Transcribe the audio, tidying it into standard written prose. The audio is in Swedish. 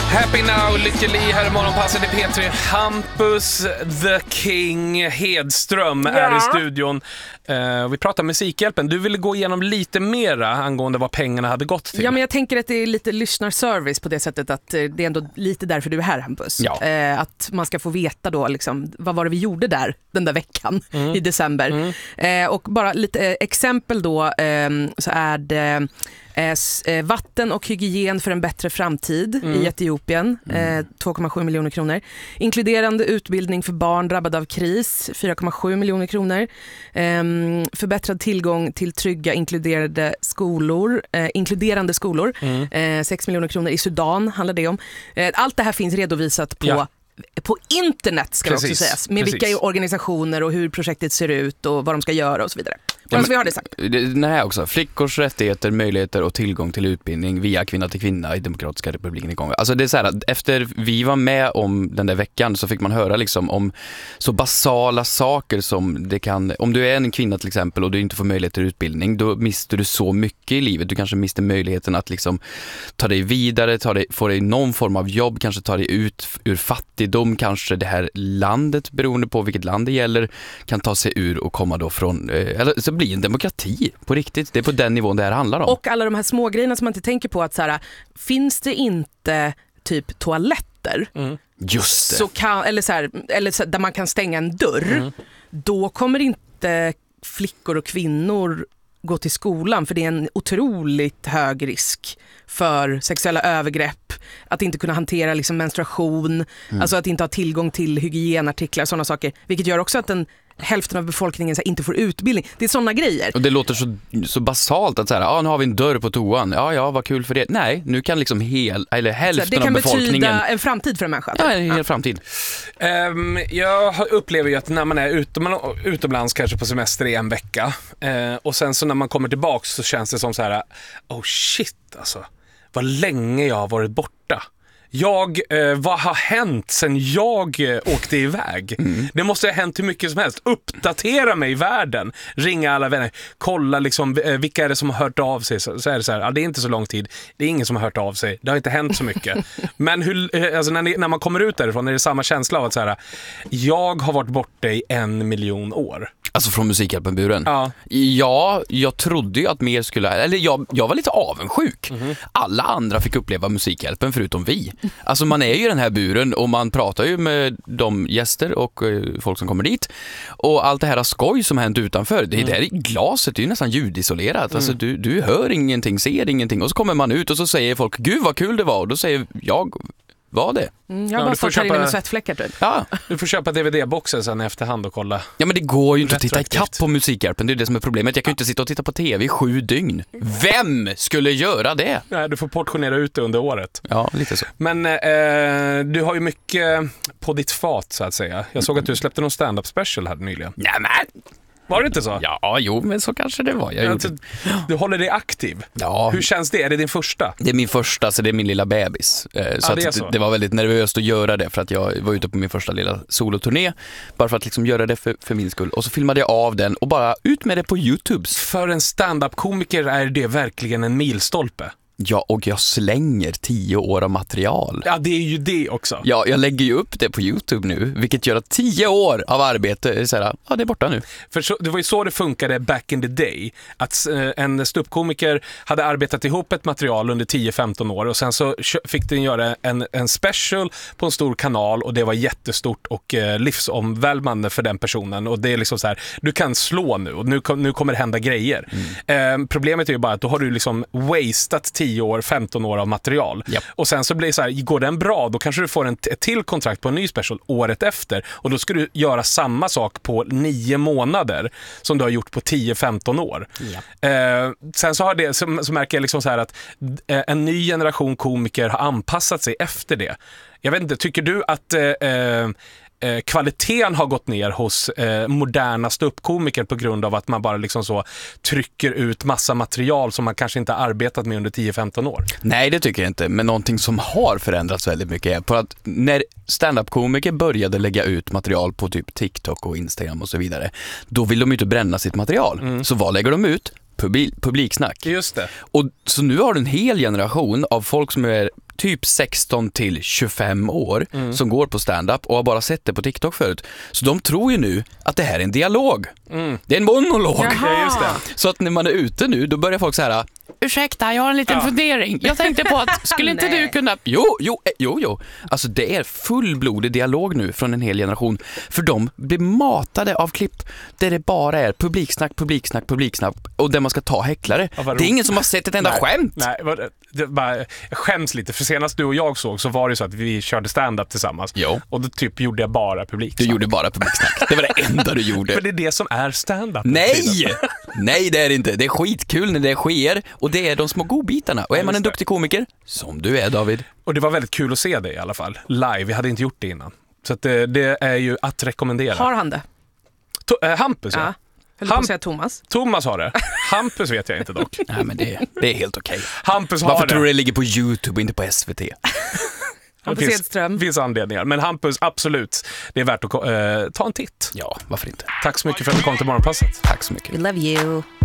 Happy now, Lykke Li här i Morgonpasset i P3. Hampus the King Hedström är i studion. Vi pratar Musikhjälpen. Du ville gå igenom lite mera angående vad pengarna hade gått till. Ja, men jag tänker att det är lite lyssnarservice på det sättet att det är ändå lite därför du är här, Hampus. Ja. Att man ska få veta då liksom, vad var det vi gjorde där den där veckan i december. Och bara lite exempel då så är det vatten och hygien för en bättre framtid i Etiopien, 2,7 miljoner kronor. Inkluderande utbildning för barn drabbade av kris, 4,7 miljoner kronor. Förbättrad tillgång till trygga inkluderande skolor, 6 miljoner kronor. I Sudan handlar det om. Allt det här finns redovisat på internet, ska det också sägas, med vilka organisationer och hur projektet ser ut och vad de ska göra och så vidare. Vi har det sagt. Den här också, flickors rättigheter, möjligheter och tillgång till utbildning via Kvinna till kvinna i Demokratiska republiken i Kongo. Alltså det är så här att efter vi var med om den där veckan så fick man höra liksom om så basala saker som det kan, om du är en kvinna till exempel och du inte får möjlighet till utbildning, då mister du så mycket i livet. Du kanske mister möjligheten att liksom ta dig vidare, få dig någon form av jobb, kanske ta dig ut ur fattigdom, kanske det här landet, beroende på vilket land det gäller, kan ta sig ur och komma då från, eller så blir en demokrati på riktigt. Det är på den nivån det här handlar om. Och alla de här små grejerna som man inte tänker på, att så här, finns det inte typ toaletter just det. Så kan, eller så, där man kan stänga en dörr, då kommer inte flickor och kvinnor gå till skolan, för det är en otroligt hög risk för sexuella övergrepp, att inte kunna hantera liksom menstruation, alltså att inte ha tillgång till hygienartiklar, sådana saker, vilket gör också att hälften av befolkningen så här, inte får utbildning. Det är sådana grejer. Och det låter så basalt att så här, nu har vi en dörr på toan. Ja, vad kul för det. Nej, nu kan liksom hälften av befolkningen... Det kan betyda en framtid för en människa. Ja, en hel framtid. Jag upplever ju att när man är utomlands kanske på semester i en vecka och sen så när man kommer tillbaka så känns det som så här, oh shit alltså, vad länge jag har varit borta. Vad har hänt sen jag åkte iväg? Det måste ha hänt hur mycket som helst. Uppdatera mig i världen. Ringa alla vänner. Kolla liksom, vilka är det som har hört av sig. Så är det så här, det är inte så lång tid. Det är ingen som har hört av sig. Det har inte hänt så mycket. Men alltså när man kommer ut därifrån är det samma känsla av att så här, jag har varit borta i 1 miljon år. Alltså från Musikhjälpen-buren? Ja, jag trodde ju att mer skulle... Eller jag var lite avundsjuk. Alla andra fick uppleva Musikhjälpen förutom vi. Alltså man är ju i den här buren och man pratar ju med de gäster och folk som kommer dit. Och allt det här skoj som hänt utanför, det där i glaset är ju nästan ljudisolerat. Alltså du hör ingenting, ser ingenting. Och så kommer man ut och så säger folk, gud vad kul det var. Och då säger jag... Var det? Jag har bara stått här inne med svettfläckar typ. Ja, du får köpa DVD-boxen sen i efterhand och kolla. Ja, men det går ju inte att titta i kapp på Musikhjälpen. Det är det som är problemet. Jag kan ju inte sitta och titta på tv i 7 dygn. Vem skulle göra det? Nej, du får portionera ut det under året. Ja, lite så. Men du har ju mycket på ditt fat så att säga. Jag såg att du släppte någon stand-up special här nyligen. Nämen! Var det inte så? Ja, jo, men så kanske det var. Du håller dig aktiv. Ja. Hur känns det? Är det din första? Det är min första, så det är min lilla bebis. Det var väldigt nervöst att göra det, för att jag var ute på min första lilla soloturné. Bara för att liksom göra det för min skull. Och så filmade jag av den och bara ut med det på YouTube. För en stand-up-komiker är det verkligen en milstolpe. Ja, och jag slänger 10 år av material. Ja, det är ju det också. Ja, jag lägger ju upp det på YouTube nu, vilket gör att 10 år av arbete är så här, ja, det är borta nu. För det var ju så det funkade back in the day. Att en ståuppkomiker hade arbetat ihop ett material under 10-15 år och sen så fick den göra en special på en stor kanal och det var jättestort och livsomvälvande för den personen. Och det är liksom så här, du kan slå nu och nu kommer det hända grejer. Problemet är ju bara att då har du liksom wasted 10 år, 15 år av material. Yep. Och sen så blir det så här, går den bra, då kanske du får ett till kontrakt på en ny special året efter. Och då ska du göra samma sak på 9 månader som du har gjort på 10-15 år. Yep. Sen så har det, så märker jag liksom så här att en ny generation komiker har anpassat sig efter det. Jag vet inte, tycker du att kvaliteten har gått ner hos moderna ståuppkomiker på grund av att man bara liksom så trycker ut massa material som man kanske inte har arbetat med under 10-15 år? Nej, det tycker jag inte. Men någonting som har förändrats väldigt mycket är på att när stand-up-komiker började lägga ut material på typ TikTok och Instagram och så vidare, då vill de ju inte bränna sitt material. Så vad lägger de ut? Publiksnack. Just det. Och så nu har du en hel generation av folk som är typ 16 till 25 år som går på stand-up och har bara sett det på TikTok förut. Så de tror ju nu att det här är en dialog. Det är en monolog. Jaha. Just det. Så att när man är ute nu, då börjar folk så här: ursäkta, jag har en liten fundering. Jag tänkte på att, skulle inte du kunna... Jo. Alltså det är fullblodig dialog nu från en hel generation. För de blir matade av klipp där det bara är publiksnack och där man ska ta häcklare. Ja, det är ingen som har sett ett enda skämt. Nej, jag skäms lite. För senast du och jag såg så var det så att vi körde stand-up tillsammans. Jo. Och då typ gjorde jag bara publiksnack. Du gjorde bara publiksnack. Det var det enda du gjorde. För det är det som är stand-up. Nej, det är det inte. Det är skitkul när det sker. Och det är de små godbitarna. Och är man en duktig komiker, som du är, David. Och det var väldigt kul att se det i alla fall. Live, vi hade inte gjort det innan. Så att det är ju att rekommendera. Har han det? Hampus, Ja. Höll på att säga Thomas. Thomas har det. Hampus vet jag inte dock. Nej, men det är helt okej. Hampus har Varför det. tror du det ligger på YouTube och inte på SVT? Hampus Edström. finns anledningar. Men Hampus, absolut. Det är värt att ta en titt. Ja, varför inte? Tack så mycket för att du kom till Morgonpasset. Tack så mycket. We love you.